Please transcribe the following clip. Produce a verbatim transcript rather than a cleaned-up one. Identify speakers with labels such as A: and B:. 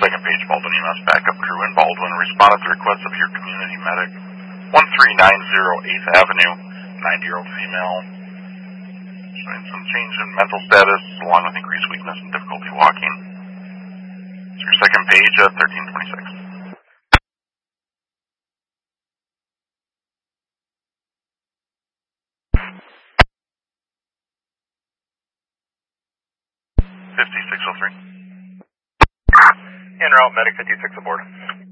A: Second page, Baldwin E M S backup crew in Baldwin responded to the request of your community medic, one three nine zero eighth Avenue, ninety-year-old female, showing some change in mental status along with increased weakness and difficulty walking. So your second page, uh, thirteen twenty-six. fifty-six oh three.
B: En route, medic fifty-six aboard.